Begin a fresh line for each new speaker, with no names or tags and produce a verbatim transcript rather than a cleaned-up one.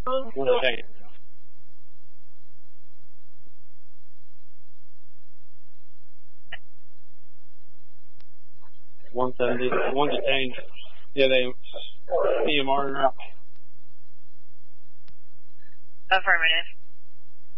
One second. one seventy. One detained. Yeah, they E M R.
Affirmative.